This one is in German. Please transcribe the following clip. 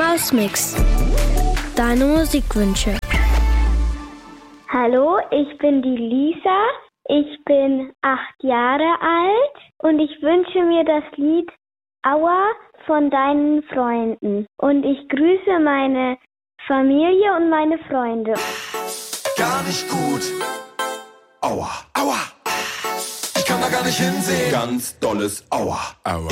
Hausmix. Deine Musikwünsche. Hallo, ich bin die Lisa. Ich bin 8 Jahre alt und ich wünsche mir das Lied Aua von deinen Freunden. Und ich grüße meine Familie und meine Freunde. Gar nicht gut. Aua, aua. Ich kann da gar nicht hinsehen. Ganz dolles Aua, aua.